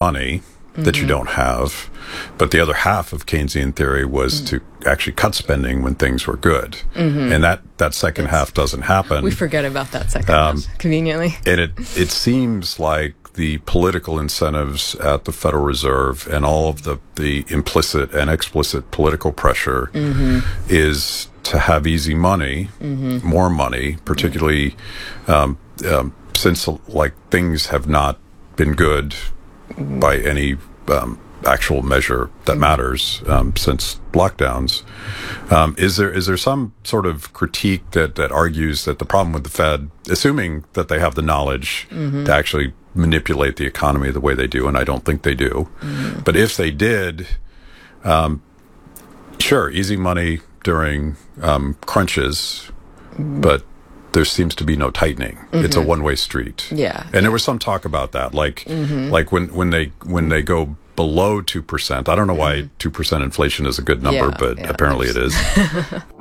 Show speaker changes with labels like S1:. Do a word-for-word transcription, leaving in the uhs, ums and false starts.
S1: money that mm-hmm. you don't have. But the other half of Keynesian theory was mm-hmm. to actually cut spending when things were good. Mm-hmm. And that, that second it's, half doesn't happen.
S2: We forget about that second um, half, conveniently.
S1: And it, it seems like the political incentives at the Federal Reserve and all of the, the implicit and explicit political pressure mm-hmm. is to have easy money, mm-hmm. more money, particularly um, um, since like things have not been good mm-hmm. by any um, actual measure that mm-hmm. matters um, since lockdowns. Um, is there is there some sort of critique that, that argues that the problem with the Fed, assuming that they have the knowledge mm-hmm. to actually manipulate the economy the way they do, and I don't think they do, mm-hmm. but if they did, um, sure, easy money during um, crunches, mm-hmm. but there seems to be no tightening. Mm-hmm. It's a one-way street.
S2: Yeah,
S1: and yeah. there was some talk about that, like mm-hmm. like when, when they when they go below two percent. I don't know why two percent inflation is a good number,
S2: yeah,
S1: but
S2: yeah,
S1: apparently it is.